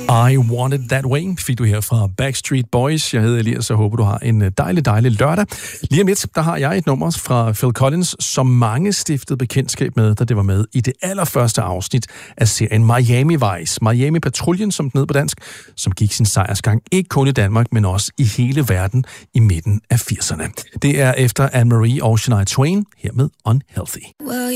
I Want It That Way fik du her fra Backstreet Boys. Jeg hedder Elias, og håber, du har en dejlig lørdag. Lige om lidt, der har jeg et nummer fra Phil Collins, som mange stiftede bekendtskab med, da det var med i det allerførste afsnit af serien Miami Vice. Miami Patruljen, som den hed på dansk, som gik sin sejrsgang ikke kun i Danmark, men også i hele verden i midten af 80'erne. Det er efter Anne-Marie og Shania Twain, her med Unhealthy.